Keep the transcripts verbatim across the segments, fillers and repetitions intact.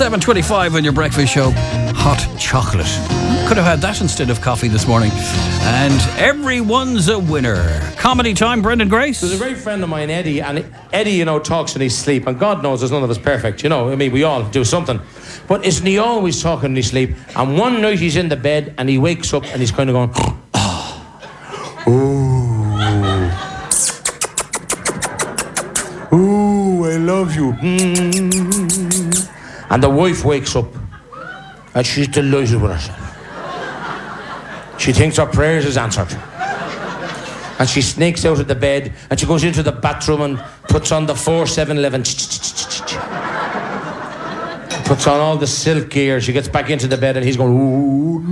seven twenty-five on your breakfast show. Hot chocolate. Could have had that instead of coffee this morning. And everyone's a winner. Comedy time, Brendan Grace. There's a great friend of mine, Eddie, and Eddie, you know, talks in his sleep, and God knows there's none of us perfect, you know. I mean, we all do something. But isn't he always talking in his sleep? And one night he's in the bed, and he wakes up, and he's kind of going, oh, ooh, ooh, I love you. Mm. And the wife wakes up, and she's delighted with herself. She thinks her prayers is answered. And she sneaks out of the bed, and she goes into the bathroom and puts on the four seven eleven. Puts on all the silk gear. She gets back into the bed, and he's going, ooh,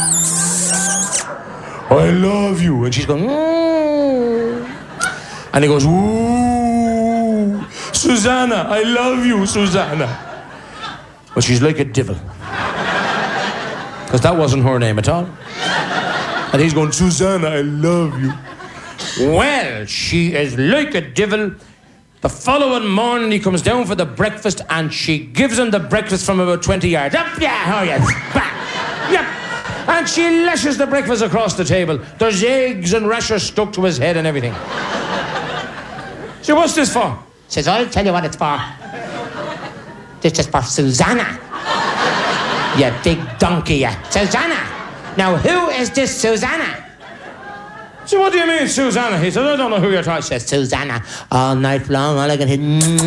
I love you. And she's going, ooh. And he goes, ooh, Susanna, I love you, Susanna. But she's like a devil. Because that wasn't her name at all. And he's going, Susanna, I love you. Well, she is like a devil. The following morning, he comes down for the breakfast, and she gives him the breakfast from about twenty yards. Up, yeah, oh yes, back, yep. And she lashes the breakfast across the table. There's eggs and rashers stuck to his head and everything. So what's this for? Says, I'll tell you what it's for. This is for Susanna. You big donkey, you. Susanna. Now, who is this Susanna? So what do you mean, Susanna? He says, I don't know who you're talking. She says, Susanna. All night long, all I can hear,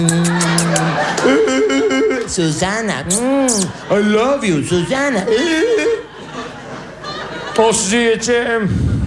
mm, Susanna. Mm, I love you, Susanna. Oh, see, it's, um,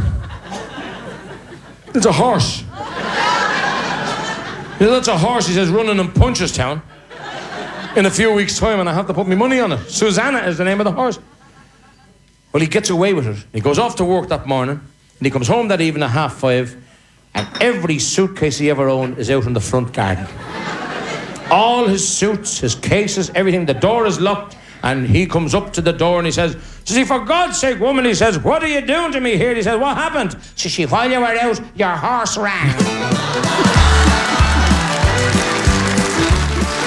it's a horse. You know, that's a horse, he says, running in Punchestown in a few weeks' time, and I have to put my money on it. Susanna is the name of the horse. Well, he gets away with it. He goes off to work that morning, and he comes home that evening at half five, and every suitcase he ever owned is out in the front garden. All his suits, his cases, everything. The door is locked, and he comes up to the door, and he says, says he, for God's sake, woman, he says, what are you doing to me here? He says, what happened? Says she, while you were out, your horse ran.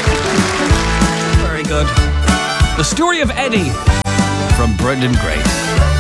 Very good. The story of Eddie from Brendan Grace.